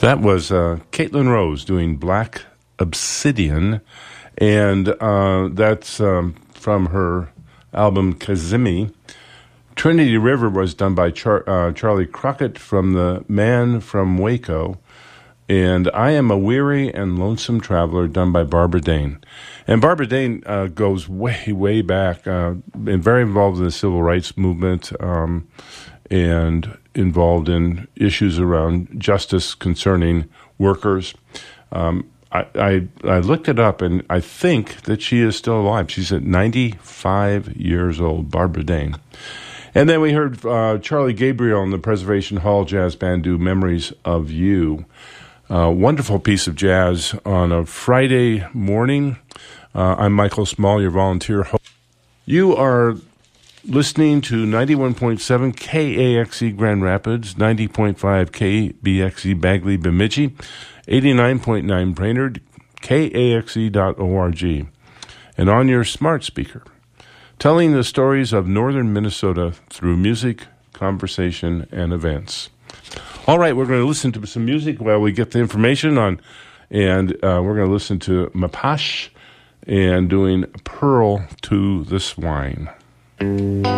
That was Caitlin Rose doing Black Obsidian, and that's from her album Kazemi. Trinity River was done by Charlie Crockett from The Man from Waco, and I Am a Weary and Lonesome Traveler done by Barbara Dane. And Barbara Dane goes way, way back, been very involved in the civil rights movement, and involved in issues around justice concerning workers. I looked it up, and I think that she is still alive. She's at 95 years old, Barbara Dane. And then we heard Charlie Gabriel and the Preservation Hall Jazz Band do Memories of You. Wonderful piece of jazz on a Friday morning. I'm Michael Small, your volunteer host. You are listening to 91.7 KAXE Grand Rapids, 90.5 KBXE Bagley Bemidji, 89.9 Brainerd, KAXE.org, and on your smart speaker, telling the stories of northern Minnesota through music, conversation, and events. All right, we're going to listen to some music while we get the information on, and we're going to listen to Mapache and doing Pearl to the Swine.